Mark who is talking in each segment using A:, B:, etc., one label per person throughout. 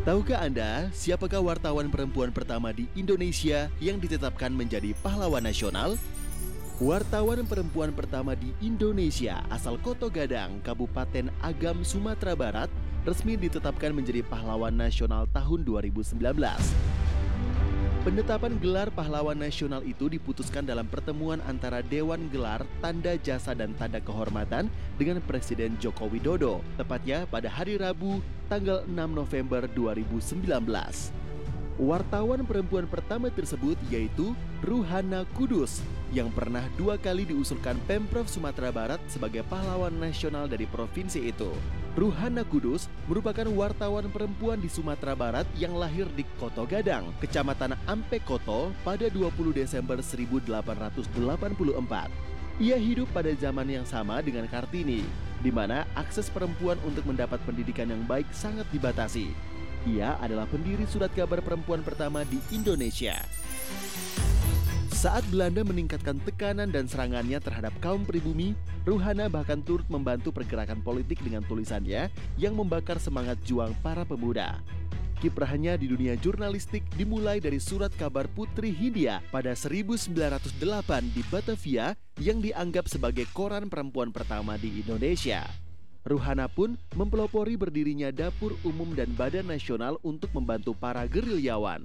A: Tahukah Anda siapakah wartawan perempuan pertama di Indonesia yang ditetapkan menjadi pahlawan nasional? Wartawan perempuan pertama di Indonesia asal Koto Gadang, Kabupaten Agam, Sumatera Barat, resmi ditetapkan menjadi pahlawan nasional tahun 2019. Penetapan gelar pahlawan nasional itu diputuskan dalam pertemuan antara Dewan Gelar, Tanda Jasa dan Tanda Kehormatan dengan Presiden Joko Widodo, tepatnya pada hari Rabu, tanggal 6 November 2019. Wartawan perempuan pertama tersebut yaitu Ruhana Kudus, yang pernah 2 kali diusulkan Pemprov Sumatera Barat sebagai pahlawan nasional dari provinsi itu. Ruhana Kudus merupakan wartawan perempuan di Sumatera Barat yang lahir di Koto Gadang, Kecamatan Ampekoto pada 20 Desember 1884. Ia hidup pada zaman yang sama dengan Kartini, di mana akses perempuan untuk mendapat pendidikan yang baik sangat dibatasi. Ia adalah pendiri surat kabar perempuan pertama di Indonesia. Saat Belanda meningkatkan tekanan dan serangannya terhadap kaum pribumi, Ruhana bahkan turut membantu pergerakan politik dengan tulisannya yang membakar semangat juang para pemuda. Kiprahnya di dunia jurnalistik dimulai dari surat kabar Putri Hindia pada 1908 di Batavia yang dianggap sebagai koran perempuan pertama di Indonesia. Ruhana pun mempelopori berdirinya Dapur Umum dan Badan Nasional untuk membantu para gerilyawan.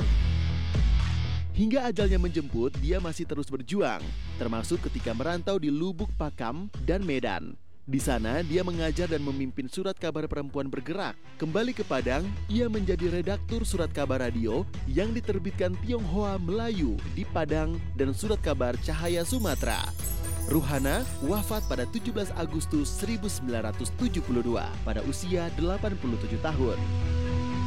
A: Hingga ajalnya menjemput, dia masih terus berjuang, termasuk ketika merantau di Lubuk Pakam dan Medan. Di sana, dia mengajar dan memimpin surat kabar perempuan bergerak. Kembali ke Padang, ia menjadi redaktur surat kabar radio yang diterbitkan Tionghoa Melayu di Padang dan surat kabar Cahaya Sumatera. Ruhana wafat pada 17 Agustus 1972 pada usia 87 tahun.